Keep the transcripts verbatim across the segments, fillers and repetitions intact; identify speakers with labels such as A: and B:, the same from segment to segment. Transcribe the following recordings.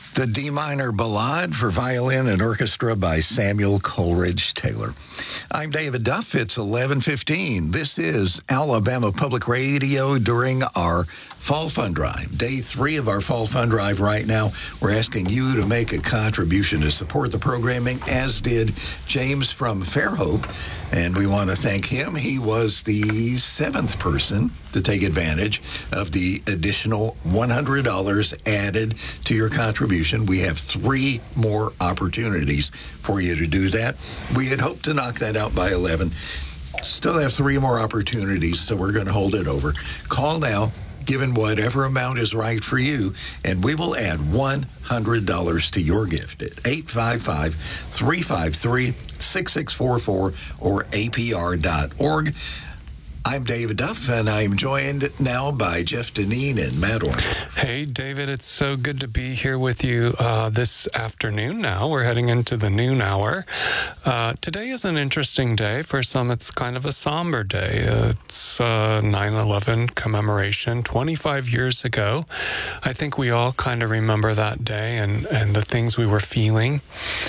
A: The D minor Ballade for violin and orchestra by Samuel Coleridge Taylor. I'm David Duff. It's eleven fifteen. This is Alabama Public Radio during our Fall Fund Drive. Day three of our Fall Fund Drive right now. We're asking you to make a contribution to support the programming, as did James from Fairhope. And we want to thank him. He was the seventh person to take advantage of the additional one hundred dollars added to your contribution. We have three more opportunities for you to do that. We had hoped to knock that out by eleven. Still have three more opportunities, so we're going to hold it over. Call now, given whatever amount is right for you, and we will add one hundred dollars to your gift at eight five five, three five three, six six four four or A P R dot org. I'm David Duff, and I'm joined now by Jeff Deneen and Matt Orn.
B: Hey, David, it's so good to be here with you uh, this afternoon now. We're heading into the noon hour. Uh, today is an interesting day. For some, it's kind of a somber day. Uh, it's uh, nine eleven commemoration. twenty-five years ago, I think we all kind of remember that day and, and the things we were feeling.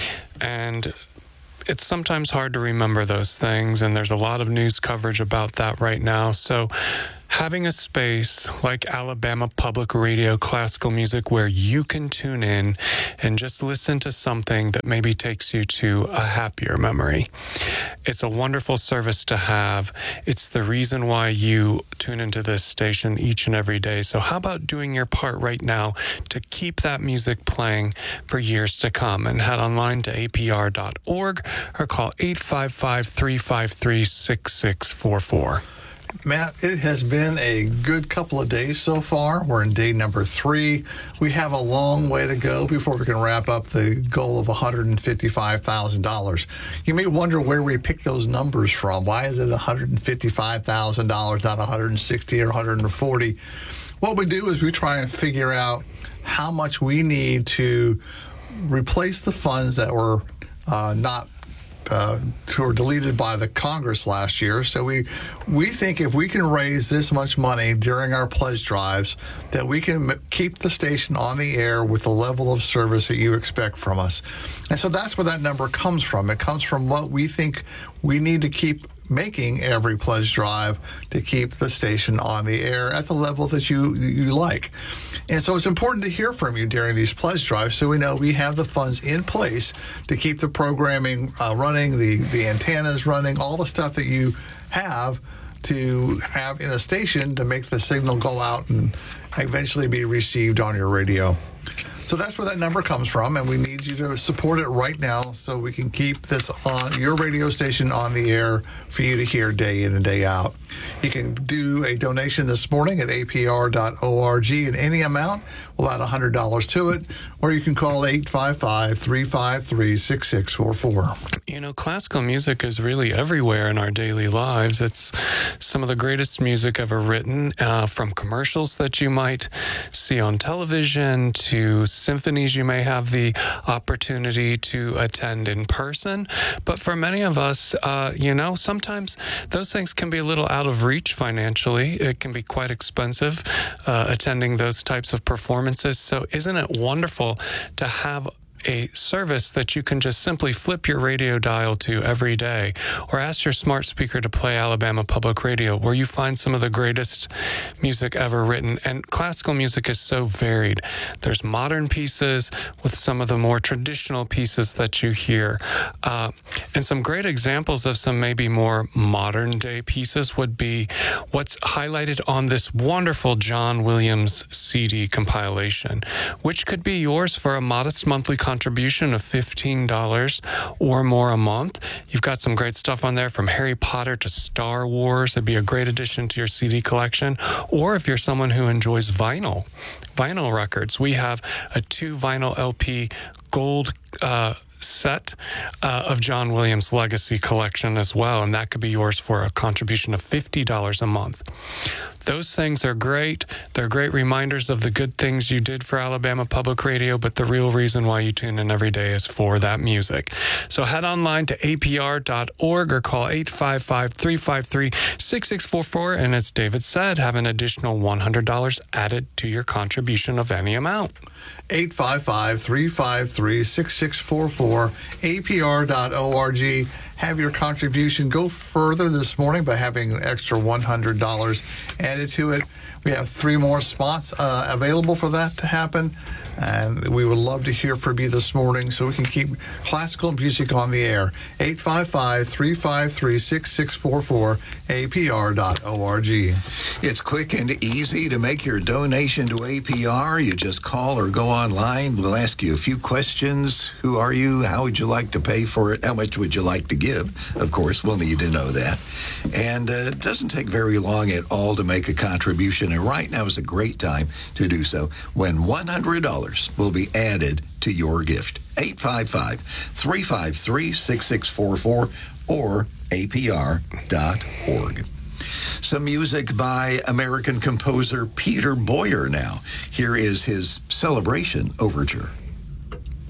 B: And it's sometimes hard to remember those things, and there's a lot of news coverage about that right now. So having a space like Alabama Public Radio Classical Music where you can tune in and just listen to something that maybe takes you to a happier memory. It's a wonderful service to have. It's the reason why you tune into this station each and every day. So how about doing your part right now to keep that music playing for years to come? And head online to A P R dot org or call eight five five, three five three, six six four four.
C: Matt, it has been a good couple of days so far. We're in day number three. We have a long way to go before we can wrap up the goal of one hundred fifty-five thousand dollars. You may wonder where we pick those numbers from. Why is it one hundred fifty-five thousand dollars, not one hundred sixty thousand dollars or one hundred forty thousand dollars? What we do is we try and figure out how much we need to replace the funds that were uh, not Uh, who were deleted by the Congress last year. So we we think if we can raise this much money during our pledge drives, that we can m- keep the station on the air with the level of service that you expect from us. And so that's where that number comes from. It comes from what we think we need to keep making every pledge drive to keep the station on the air at the level that you you like. And so it's important to hear from you during these pledge drives so we know we have the funds in place to keep the programming uh, running, the, the antennas running, all the stuff that you have to have in a station to make the signal go out and eventually be received on your radio. So that's where that number comes from, and we need you to support it right now so we can keep this on your radio station on the air for you to hear day in and day out. You can do a donation this morning at A P R dot org in any amount. We'll add one hundred dollars to it, or you can call eight five five, three five three, six six four four.
B: You know, classical music is really everywhere in our daily lives. It's some of the greatest music ever written, uh, from commercials that you might see on television to symphonies you may have the opportunity to attend in person. But for many of us, uh, you know, sometimes those things can be a little out of reach financially. It can be quite expensive uh, attending those types of performances. So isn't it wonderful to have a service that you can just simply flip your radio dial to every day, or ask your smart speaker to play Alabama Public Radio, where you find some of the greatest music ever written. And classical music is so varied. There's modern pieces with some of the more traditional pieces that you hear. Uh, and some great examples of some maybe more modern day pieces would be what's highlighted on this wonderful John Williams C D compilation, which could be yours for a modest monthly contribution of fifteen dollars or more a month. You've got some great stuff on there from Harry Potter to Star Wars. It'd be a great addition to your C D collection. Or if you're someone who enjoys vinyl, vinyl records, we have a two vinyl L P gold uh, set uh, of John Williams' Legacy collection as well, and that could be yours for a contribution of fifty dollars a month. Those things are great. They're great reminders of the good things you did for Alabama Public Radio, but the real reason why you tune in every day is for that music. So head online to A P R dot org or call eight five five, three five three, six six four four. And as David said, have an additional one hundred dollars added to your contribution of any amount.
C: eight five five, three five three, six six four four, A P R dot org. Have your contribution go further this morning by having an extra one hundred dollars added to it. We have three more spots uh, available for that to happen, and we would love to hear from you this morning so we can keep classical music on the air. eight five five, three five three, six six four four, A P R dot org.
A: It's quick and easy to make your donation to A P R. You just call or go online. We'll ask you a few questions. Who are you? How would you like to pay for it? How much would you like to give? Of course, we'll need to know that. And uh, it doesn't take very long at all to make a contribution. And right now is a great time to do so when one hundred dollars will be added to your gift. eight five five, three five three, six six four four or A P R dot org. Some music by American composer Peter Boyer now. Here is his Celebration Overture.